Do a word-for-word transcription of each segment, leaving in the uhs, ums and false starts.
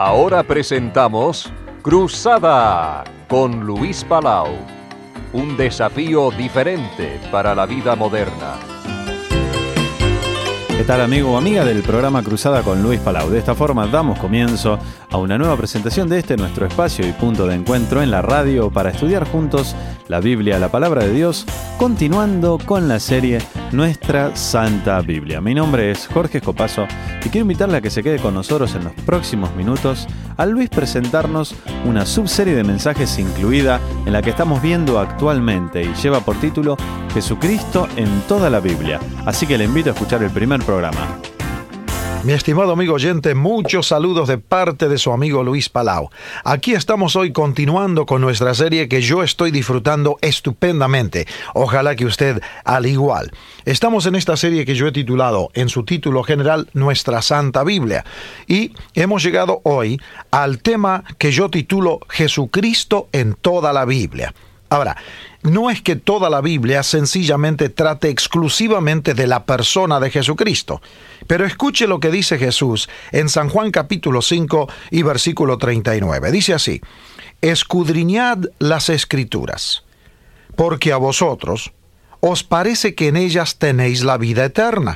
Ahora presentamos Cruzada con Luis Palau. Un desafío diferente para la vida moderna. ¿Qué tal, amigo o amiga del programa Cruzada con Luis Palau? De esta forma damos comienzo a una nueva presentación de este nuestro espacio y punto de encuentro en la radio para estudiar juntos la Biblia, la Palabra de Dios, continuando con la serie Nuestra Santa Biblia. Mi nombre es Jorge Escopazo y quiero invitarle a que se quede con nosotros en los próximos minutos a Luis presentarnos una subserie de mensajes incluida en la que estamos viendo actualmente y lleva por título Jesucristo en toda la Biblia. Así que le invito a escuchar el primer programa. Mi estimado amigo oyente, muchos saludos de parte de su amigo Luis Palau. Aquí estamos hoy continuando con nuestra serie que yo estoy disfrutando estupendamente. Ojalá que usted al igual. Estamos en esta serie que yo he titulado, en su título general, Nuestra Santa Biblia. Y hemos llegado hoy al tema que yo titulo Jesucristo en toda la Biblia. Ahora, no es que toda la Biblia sencillamente trate exclusivamente de la persona de Jesucristo, pero escuche lo que dice Jesús en San Juan capítulo cinco y versículo treinta y nueve. Dice así: escudriñad las Escrituras, porque a vosotros os parece que en ellas tenéis la vida eterna,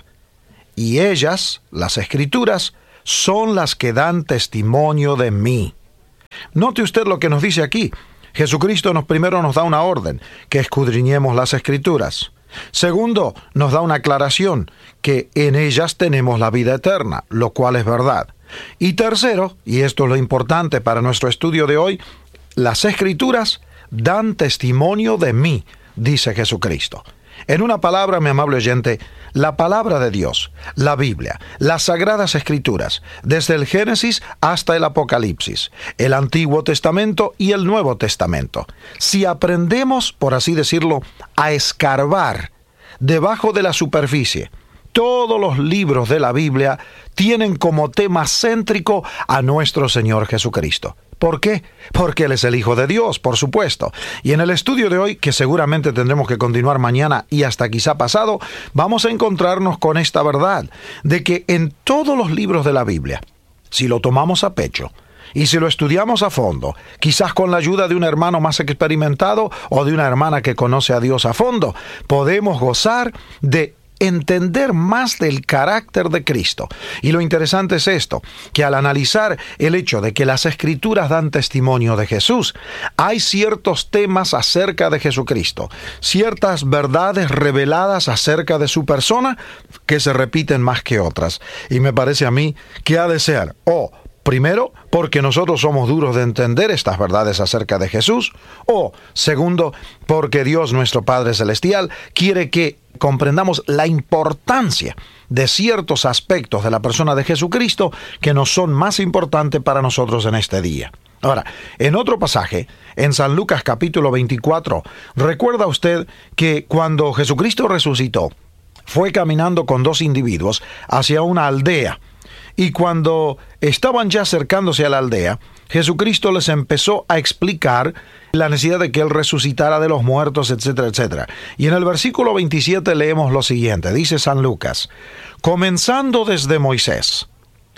y ellas, las Escrituras, son las que dan testimonio de mí. Note usted lo que nos dice aquí. Jesucristo nos primero nos da una orden, que escudriñemos las Escrituras. Segundo, nos da una aclaración, que en ellas tenemos la vida eterna, lo cual es verdad. Y tercero, y esto es lo importante para nuestro estudio de hoy, las Escrituras dan testimonio de mí, dice Jesucristo. En una palabra, mi amable oyente, la palabra de Dios, la Biblia, las Sagradas Escrituras, desde el Génesis hasta el Apocalipsis, el Antiguo Testamento y el Nuevo Testamento. Si aprendemos, por así decirlo, a escarbar debajo de la superficie, todos los libros de la Biblia tienen como tema céntrico a nuestro Señor Jesucristo. ¿Por qué? Porque Él es el Hijo de Dios, por supuesto. Y en el estudio de hoy, que seguramente tendremos que continuar mañana y hasta quizá pasado, vamos a encontrarnos con esta verdad, de que en todos los libros de la Biblia, si lo tomamos a pecho, y si lo estudiamos a fondo, quizás con la ayuda de un hermano más experimentado o de una hermana que conoce a Dios a fondo, podemos gozar de entender más del carácter de Cristo. Y lo interesante es esto, que al analizar el hecho de que las Escrituras dan testimonio de Jesús, hay ciertos temas acerca de Jesucristo, ciertas verdades reveladas acerca de su persona que se repiten más que otras. Y me parece a mí que ha de ser, o primero, porque nosotros somos duros de entender estas verdades acerca de Jesús, o segundo, porque Dios nuestro Padre Celestial quiere que comprendamos la importancia de ciertos aspectos de la persona de Jesucristo que nos son más importantes para nosotros en este día. Ahora, en otro pasaje, en San Lucas capítulo veinticuatro, ¿recuerda usted que cuando Jesucristo resucitó, fue caminando con dos individuos hacia una aldea? Y cuando estaban ya acercándose a la aldea, Jesucristo les empezó a explicar la necesidad de que Él resucitara de los muertos, etcétera, etcétera. Y en el versículo veintisiete leemos lo siguiente, dice San Lucas: comenzando desde Moisés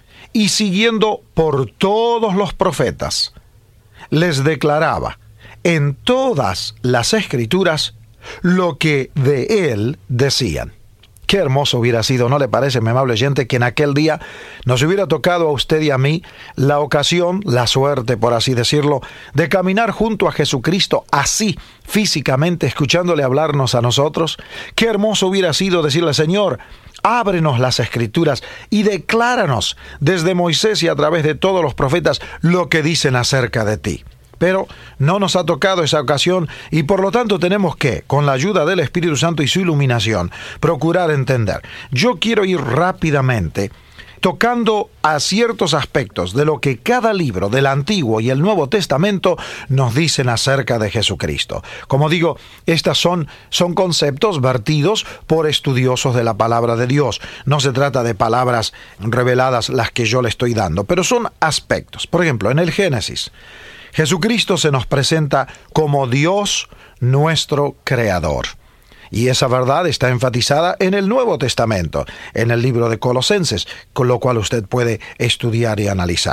y siguiendo por todos los profetas, les declaraba en todas las Escrituras lo que de Él decían. Qué hermoso hubiera sido, ¿no le parece, mi amable oyente, que en aquel día nos hubiera tocado a usted y a mí la ocasión, la suerte, por así decirlo, de caminar junto a Jesucristo así, físicamente, escuchándole hablarnos a nosotros? Qué hermoso hubiera sido decirle: Señor, ábrenos las Escrituras y decláranos desde Moisés y a través de todos los profetas lo que dicen acerca de ti. Pero no nos ha tocado esa ocasión y por lo tanto tenemos que, con la ayuda del Espíritu Santo y su iluminación, procurar entender. Yo quiero ir rápidamente tocando a ciertos aspectos de lo que cada libro del Antiguo y el Nuevo Testamento nos dicen acerca de Jesucristo. Como digo, estos son, son conceptos vertidos por estudiosos de la palabra de Dios. No se trata de palabras reveladas las que yo le estoy dando, pero son aspectos. Por ejemplo, en el Génesis, Jesucristo se nos presenta como Dios nuestro Creador. Y esa verdad está enfatizada en el Nuevo Testamento, en el libro de Colosenses, con lo cual usted puede estudiar y analizar.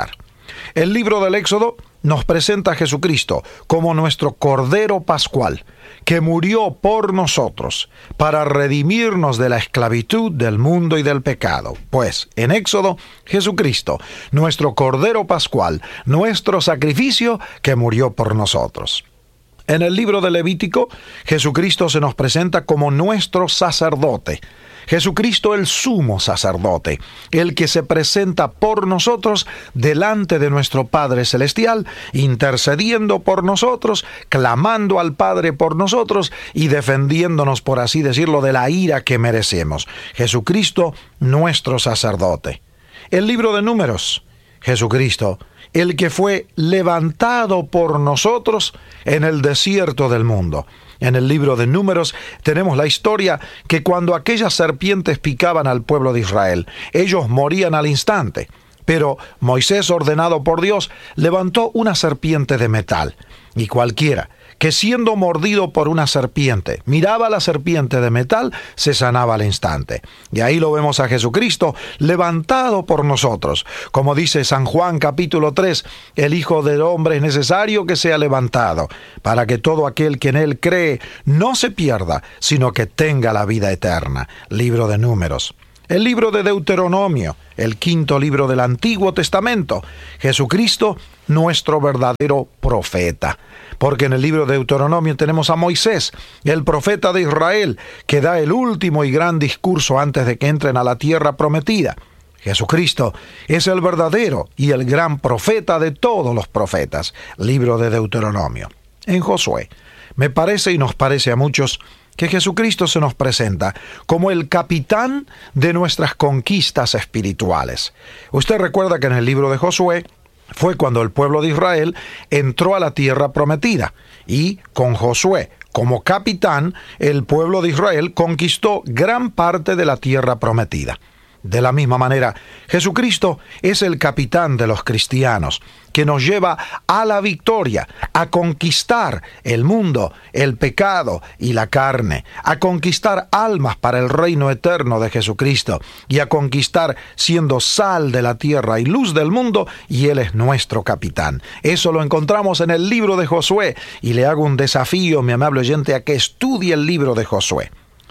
El libro del Éxodo nos presenta a Jesucristo como nuestro Cordero Pascual, que murió por nosotros para redimirnos de la esclavitud del mundo y del pecado. Pues, en Éxodo, Jesucristo, nuestro Cordero Pascual, nuestro sacrificio que murió por nosotros. En el libro de Levítico, Jesucristo se nos presenta como nuestro sacerdote. Jesucristo el sumo sacerdote, el que se presenta por nosotros delante de nuestro Padre Celestial, intercediendo por nosotros, clamando al Padre por nosotros y defendiéndonos, por así decirlo, de la ira que merecemos. Jesucristo, nuestro sacerdote. El libro de Números, Jesucristo, el que fue levantado por nosotros en el desierto del mundo. En el libro de Números tenemos la historia que cuando aquellas serpientes picaban al pueblo de Israel, ellos morían al instante. Pero Moisés, ordenado por Dios, levantó una serpiente de metal, y cualquiera que siendo mordido por una serpiente, miraba a la serpiente de metal, se sanaba al instante. Y ahí lo vemos a Jesucristo levantado por nosotros. Como dice San Juan capítulo tres, el Hijo del Hombre es necesario que sea levantado, para que todo aquel que en él cree no se pierda, sino que tenga la vida eterna. Libro de Números. El libro de Deuteronomio, el quinto libro del Antiguo Testamento. Jesucristo, nuestro verdadero profeta. Porque en el libro de Deuteronomio tenemos a Moisés, el profeta de Israel, que da el último y gran discurso antes de que entren a la tierra prometida. Jesucristo es el verdadero y el gran profeta de todos los profetas. Libro de Deuteronomio. En Josué, me parece y nos parece a muchos que Jesucristo se nos presenta como el capitán de nuestras conquistas espirituales. Usted recuerda que en el libro de Josué fue cuando el pueblo de Israel entró a la tierra prometida, y con Josué como capitán, el pueblo de Israel conquistó gran parte de la tierra prometida. De la misma manera, Jesucristo es el capitán de los cristianos, que nos lleva a la victoria, a conquistar el mundo, el pecado y la carne, a conquistar almas para el reino eterno de Jesucristo y a conquistar siendo sal de la tierra y luz del mundo, y Él es nuestro capitán. Eso lo encontramos en el libro de Josué, y le hago un desafío, mi amable oyente, a que estudie el libro de Josué.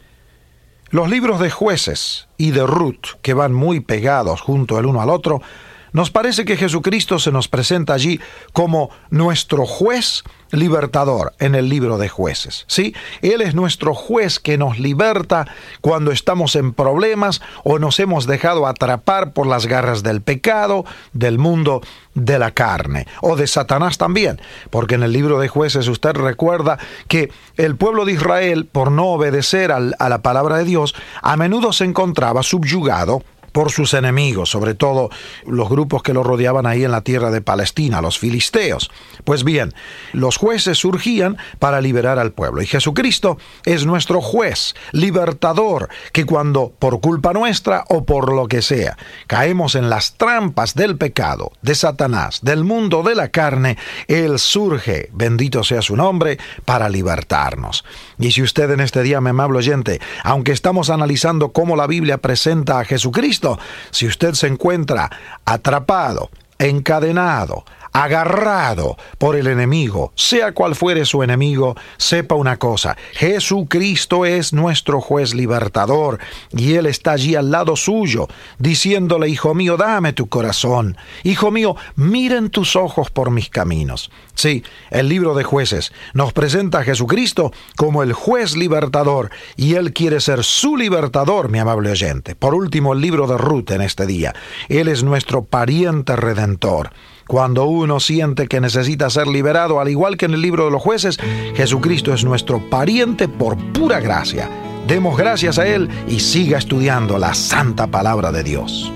Los libros de Jueces y de Ruth, que van muy pegados junto el uno al otro, nos parece que Jesucristo se nos presenta allí como nuestro juez libertador en el libro de Jueces. ¿Sí? Él es nuestro juez que nos liberta cuando estamos en problemas o nos hemos dejado atrapar por las garras del pecado, del mundo, de la carne o de Satanás también. Porque en el libro de Jueces usted recuerda que el pueblo de Israel, por no obedecer al, a la palabra de Dios, a menudo se encontraba subyugado por sus enemigos, sobre todo los grupos que lo rodeaban ahí en la tierra de Palestina, los filisteos. Pues bien, los jueces surgían para liberar al pueblo, y Jesucristo es nuestro juez, libertador, que cuando por culpa nuestra o por lo que sea, caemos en las trampas del pecado, de Satanás, del mundo de la carne, Él surge, bendito sea su nombre, para libertarnos. Y si usted en este día, mi amable oyente, aunque estamos analizando cómo la Biblia presenta a Jesucristo, si usted se encuentra atrapado, encadenado, agarrado por el enemigo, sea cual fuere su enemigo, sepa una cosa: Jesucristo es nuestro juez libertador, y Él está allí al lado suyo, diciéndole: hijo mío, dame tu corazón, hijo mío, miren tus ojos por mis caminos. Sí, el libro de Jueces nos presenta a Jesucristo como el juez libertador, y Él quiere ser su libertador, mi amable oyente. Por último, el libro de Ruth en este día. Él es nuestro pariente redentor. Cuando uno siente que necesita ser liberado, al igual que en el libro de los Jueces, Jesucristo es nuestro pariente por pura gracia. Demos gracias a Él y siga estudiando la santa palabra de Dios.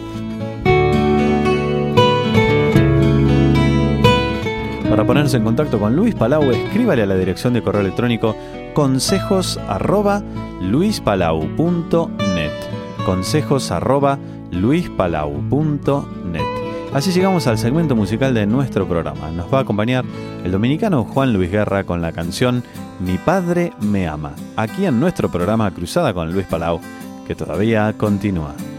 Para ponerse en contacto con Luis Palau, escríbale a la dirección de correo electrónico consejos arroba luispalau punto net. Consejos arroba luispalau punto net. Así llegamos al segmento musical de nuestro programa. Nos va a acompañar el dominicano Juan Luis Guerra con la canción Mi Padre Me Ama, aquí en nuestro programa Cruzada con Luis Palau, que todavía continúa.